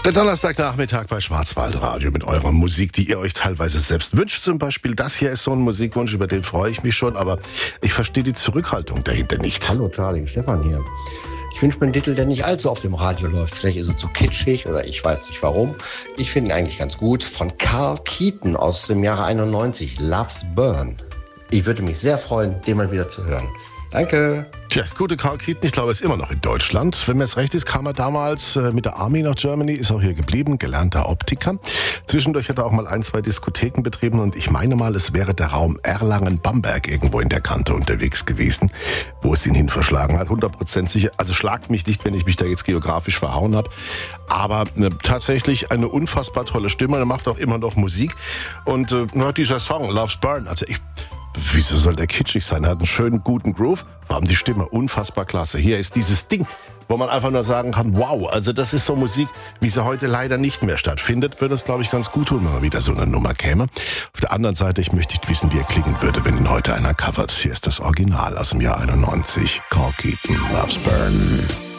Der Donnerstagnachmittag bei Schwarzwaldradio mit eurer Musik, die ihr euch teilweise selbst wünscht. Zum Beispiel das hier ist so ein Musikwunsch, über den freue ich mich schon, aber ich verstehe die Zurückhaltung dahinter nicht. Hallo Charlie, Stefan hier. Ich wünsche mir einen Titel, der nicht allzu auf dem Radio läuft. Vielleicht ist er zu kitschig oder ich weiß nicht warum. Ich finde ihn eigentlich ganz gut. Von Carl Keaton aus dem Jahre 91, Love's Burn. Ich würde mich sehr freuen, den mal wieder zu hören. Danke. Tja, gute Carl Keaton, ich glaube, er ist immer noch in Deutschland. Wenn mir es recht ist, kam er damals mit der Army nach Germany, ist auch hier geblieben, gelernter Optiker. Zwischendurch hat er auch mal 1-2 Diskotheken betrieben und ich meine mal, es wäre der Raum Erlangen-Bamberg irgendwo in der Kante unterwegs gewesen, wo es ihn hin verschlagen hat. 100% sicher, also schlagt mich nicht, wenn ich mich da jetzt geografisch verhauen habe. Aber tatsächlich eine unfassbar tolle Stimme, er macht auch immer noch Musik. Und dieser Song, Love's Burn, also wieso soll der kitschig sein? Er hat einen schönen, guten Groove, vor allem die Stimme unfassbar klasse. Hier ist dieses Ding, wo man einfach nur sagen kann, wow, also das ist so Musik, wie sie heute leider nicht mehr stattfindet. Würde es, glaube ich, ganz gut tun, wenn mal wieder so eine Nummer käme. Auf der anderen Seite, ich möchte nicht wissen, wie er klingen würde, wenn ihn heute einer covert. Hier ist das Original aus dem Jahr 91, Carl Keaton, Love's Burn.